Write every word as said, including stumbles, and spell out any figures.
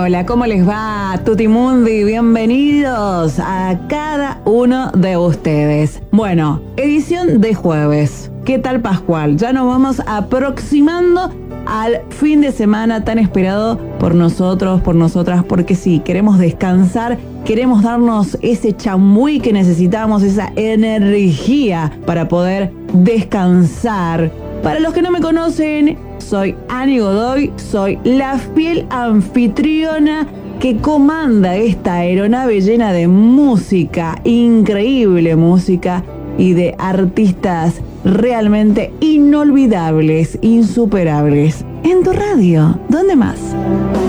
hola, ¿cómo les va? Tutimundi, bienvenidos a cada uno de ustedes. Bueno, edición de jueves. ¿Qué tal, Pascual? Ya nos vamos aproximando al fin de semana tan esperado por nosotros, por nosotras, porque sí, queremos descansar, queremos darnos ese chamuy que necesitamos, esa energía para poder descansar. Para los que no me conocen, soy Ani Godoy, soy la fiel anfitriona que comanda esta aeronave llena de música, increíble música y de artistas realmente inolvidables, insuperables. En tu radio, ¿dónde más?